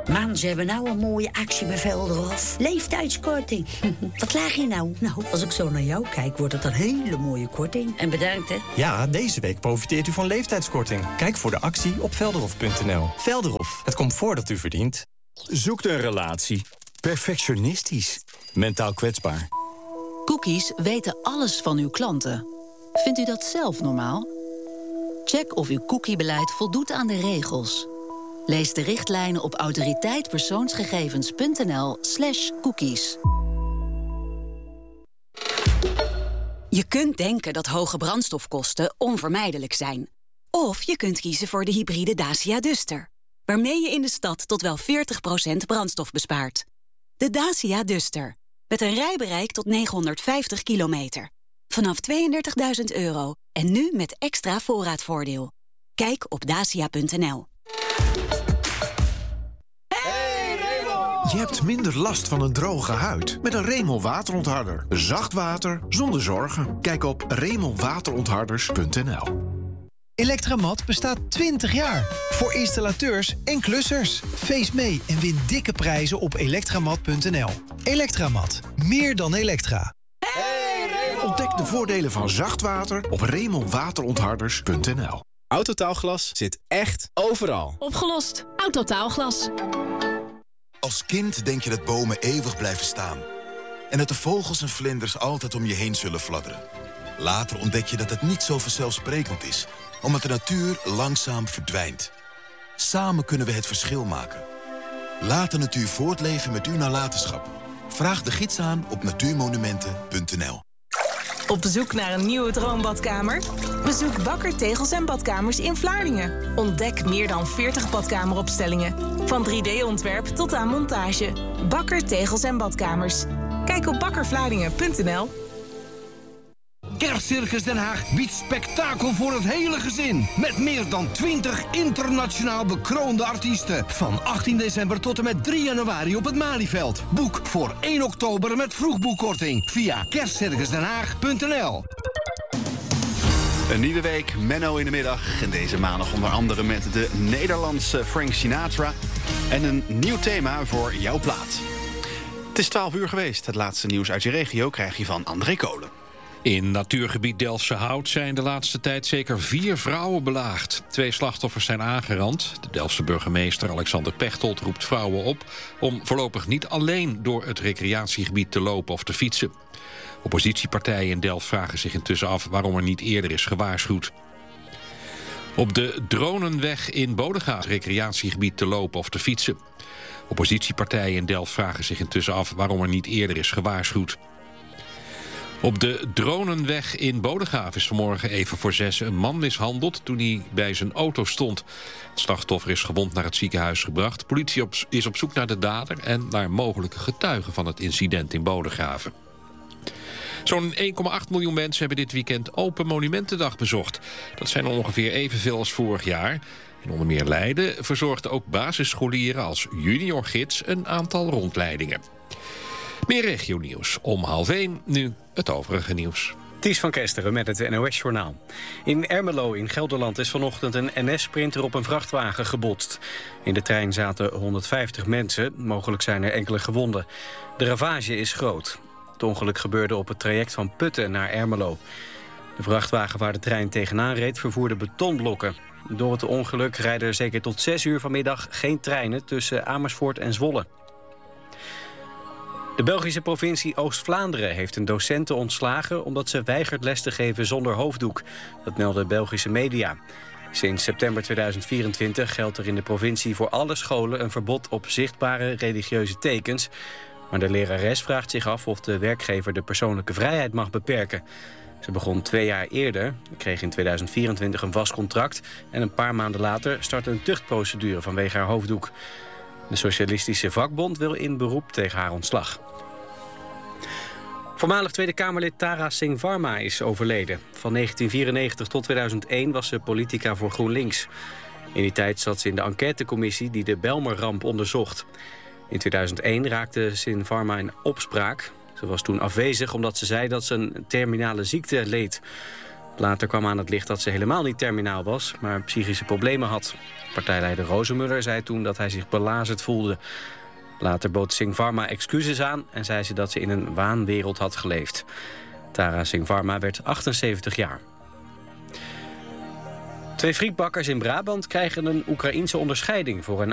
Man, ze hebben nou een mooie actie bij Velderhof. Leeftijdskorting. Wat laag je nou? Nou, als ik zo naar jou kijk, wordt het een hele mooie korting. En bedankt, hè? Ja, deze week profiteert u van leeftijdskorting. Kijk voor de actie op velderhof.nl. Velderhof, het comfort dat u verdient. Zoekt een relatie. Perfectionistisch. Mentaal kwetsbaar. Cookies weten alles van uw klanten. Vindt u dat zelf normaal? Check of uw cookiebeleid voldoet aan de regels. Lees de richtlijnen op autoriteitpersoonsgegevens.nl/cookies. Je kunt denken dat hoge brandstofkosten onvermijdelijk zijn. Of je kunt kiezen voor de hybride Dacia Duster, waarmee je in de stad tot wel 40% brandstof bespaart. De Dacia Duster, met een rijbereik tot 950 kilometer. Vanaf €32.000 en nu met extra voorraadvoordeel. Kijk op dacia.nl. Je hebt minder last van een droge huid met een Remel waterontharder. Zacht water zonder zorgen. Kijk op remelwaterontharders.nl. Electramat bestaat 20 jaar. Voor installateurs en klussers. Feest mee en win dikke prijzen op elektramat.nl. Electramat. Meer dan elektra. Ontdek de voordelen van zacht water op remelwaterontharders.nl. Autotaalglas zit echt overal. Opgelost. Autotaalglas. Als kind denk je dat bomen eeuwig blijven staan. En dat de vogels en vlinders altijd om je heen zullen fladderen. Later ontdek je dat het niet zo vanzelfsprekend is, omdat de natuur langzaam verdwijnt. Samen kunnen we het verschil maken. Laat de natuur voortleven met uw nalatenschap. Vraag de gids aan op natuurmonumenten.nl. Op zoek naar een nieuwe droombadkamer? Bezoek Bakker Tegels en Badkamers in Vlaardingen. Ontdek meer dan 40 badkameropstellingen. Van 3D-ontwerp tot aan montage. Bakker Tegels en Badkamers. Kijk op bakkervlaardingen.nl. Kerstcircus Den Haag biedt spektakel voor het hele gezin. Met meer dan 20 internationaal bekroonde artiesten. Van 18 december tot en met 3 januari op het Malieveld. Boek voor 1 oktober met vroegboekkorting via kerstcircusdenhaag.nl. Een nieuwe week, Menno in de middag. En deze maandag onder andere met de Nederlandse Frank Sinatra. En een nieuw thema voor jouw plaat. Het is 12 uur geweest. Het laatste nieuws uit je regio krijg je van André Kolen. In natuurgebied Delftse Hout zijn de laatste tijd zeker 4 vrouwen belaagd. 2 slachtoffers zijn aangerand. De Delftse burgemeester Alexander Pechtold roept vrouwen op om voorlopig niet alleen door het recreatiegebied te lopen of te fietsen. Oppositiepartijen in Delft vragen zich intussen af waarom er niet eerder is gewaarschuwd. Op de Dronenweg in Bodegraven het recreatiegebied te lopen of te fietsen. Oppositiepartijen in Delft vragen zich intussen af waarom er niet eerder is gewaarschuwd. Op de Dronenweg in Bodegraven is vanmorgen even voor 6 een man mishandeld toen hij bij zijn auto stond. Het slachtoffer is gewond naar het ziekenhuis gebracht. De politie is op zoek naar de dader en naar mogelijke getuigen van het incident in Bodegraven. Zo'n 1,8 miljoen mensen hebben dit weekend Open Monumentendag bezocht. Dat zijn ongeveer evenveel als vorig jaar. In onder meer Leiden verzorgden ook basisscholieren als juniorgids een aantal rondleidingen. Meer regionieuws om 12:30, nu het overige nieuws. Ties van Kesteren met het NOS-journaal. In Ermelo in Gelderland is vanochtend een NS-sprinter op een vrachtwagen gebotst. In de trein zaten 150 mensen, mogelijk zijn er enkele gewonden. De ravage is groot. Het ongeluk gebeurde op het traject van Putten naar Ermelo. De vrachtwagen waar de trein tegenaan reed vervoerde betonblokken. Door het ongeluk rijden er zeker tot 6 uur vanmiddag geen treinen tussen Amersfoort en Zwolle. De Belgische provincie Oost-Vlaanderen heeft een docente ontslagen omdat ze weigert les te geven zonder hoofddoek. Dat melden Belgische media. Sinds september 2024 geldt er in de provincie voor alle scholen een verbod op zichtbare religieuze tekens. Maar de lerares vraagt zich af of de werkgever de persoonlijke vrijheid mag beperken. Ze begon 2 jaar eerder, kreeg in 2024 een vast contract en een paar maanden later startte een tuchtprocedure vanwege haar hoofddoek. De Socialistische Vakbond wil in beroep tegen haar ontslag. Voormalig Tweede Kamerlid Tara Singh Varma is overleden. Van 1994 tot 2001 was ze politica voor GroenLinks. In die tijd zat ze in de enquêtecommissie die de Bijlmerramp onderzocht. In 2001 raakte Singh Varma in opspraak. Ze was toen afwezig omdat ze zei dat ze een terminale ziekte leed. Later kwam aan het licht dat ze helemaal niet terminaal was, maar psychische problemen had. Partijleider Rozenmuller zei toen dat hij zich belazerd voelde. Later bood Singh Varma excuses aan en zei ze dat ze in een waanwereld had geleefd. Tara Singh Varma werd 78 jaar. 2 frietbakkers in Brabant krijgen een Oekraïense onderscheiding voor hun